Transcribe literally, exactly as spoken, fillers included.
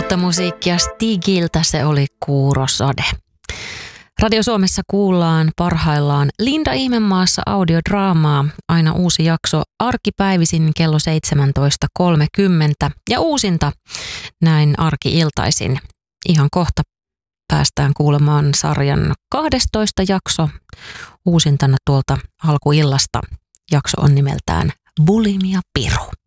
Uutta musiikkia Stigiltä, se oli Kuurosade. Radio Suomessa kuullaan parhaillaan Linda Ihmenmaassa audiodraamaa. Aina uusi jakso arkipäivisin kello seitsemäntoista kolmekymmentä ja uusinta näin arki-iltaisin. Ihan kohta päästään kuulemaan sarjan kahdestoista jakso uusintana tuolta alkuillasta. Jakso on nimeltään Bulimia Piru.